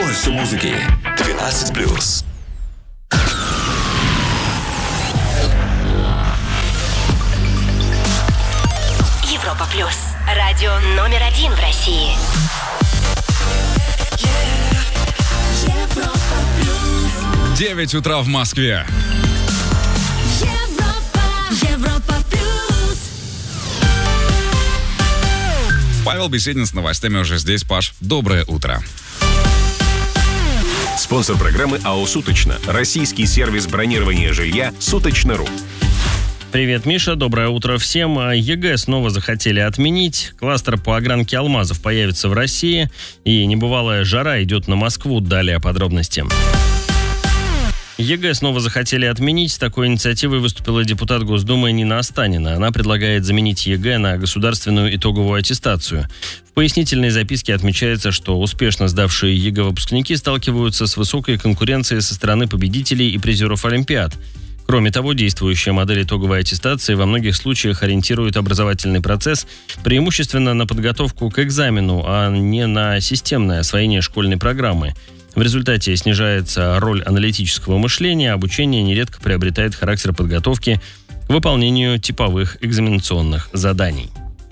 Больше музыки. 12+. Европа плюс. Радио номер 1 в России. Европа плюс. 9 утра в Москве. Европа плюс. Павел Беседин с новостями уже здесь. Паш, доброе утро. Спонсор программы АО «Суточно». Российский сервис бронирования жилья «Суточно.ру». Привет, Миша, доброе утро всем. ЕГЭ снова захотели отменить. Кластер по огранке алмазов появится в России. И небывалая жара идет на Москву. Далее подробности. ЕГЭ снова захотели отменить. С такой инициативой выступила депутат Госдумы Нина Останина. Она предлагает заменить ЕГЭ на государственную итоговую аттестацию. В пояснительной записке отмечается, что успешно сдавшие ЕГЭ выпускники сталкиваются с высокой конкуренцией со стороны победителей и призеров Олимпиад. Кроме того, действующая модель итоговой аттестации во многих случаях ориентирует образовательный процесс преимущественно на подготовку к экзамену, а не на системное освоение школьной программы. В результате снижается роль аналитического мышления, обучение нередко приобретает характер подготовки к выполнению типовых экзаменационных заданий.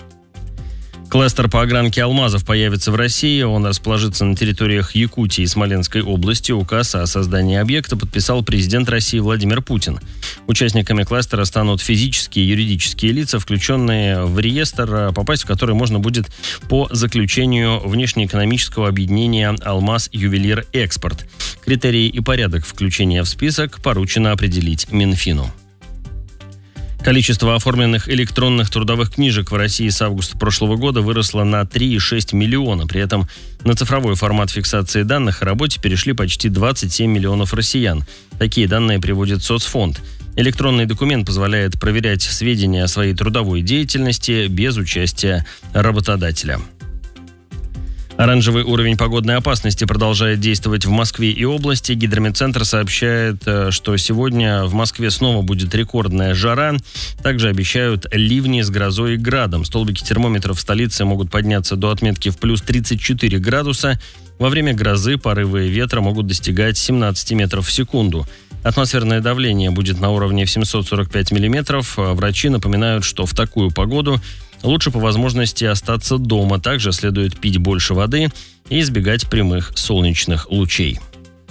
Кластер по огранке алмазов появится в России. Он расположится на территориях Якутии и Смоленской области. Указ о создании объекта подписал президент России Владимир Путин. Участниками кластера станут физические и юридические лица, включенные в реестр, попасть в который можно будет по заключению внешнеэкономического объединения «Алмаз Ювелир Экспорт». Критерии и порядок включения в список поручено определить Минфину. Количество оформленных электронных трудовых книжек в России с августа прошлого года выросло на 3,6 миллиона. При этом на цифровой формат фиксации данных о работе перешли почти 27 миллионов россиян. Такие данные приводит Соцфонд. Электронный документ позволяет проверять сведения о своей трудовой деятельности без участия работодателя. Оранжевый уровень погодной опасности продолжает действовать в Москве и области. Гидрометцентр сообщает, что сегодня в Москве снова будет рекордная жара. Также обещают ливни с грозой и градом. Столбики термометров в столице могут подняться до отметки в плюс 34 градуса. Во время грозы порывы ветра могут достигать 17 метров в секунду. Атмосферное давление будет на уровне в 745 миллиметров. Врачи напоминают, что в такую погоду лучше по возможности остаться дома. Также следует пить больше воды и избегать прямых солнечных лучей.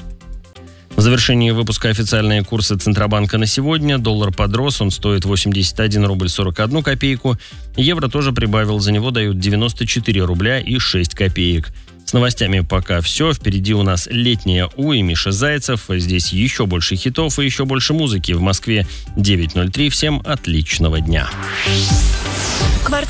В завершении выпуска официальные курсы Центробанка на сегодня. Доллар подрос, он стоит 81 рубль 41 копейку. Евро тоже прибавил, за него дают 94 рубля и 6 копеек. С новостями пока все. Впереди у нас летняя и Миша Зайцев. Здесь еще больше хитов и еще больше музыки. В Москве 9:03. Всем отличного дня.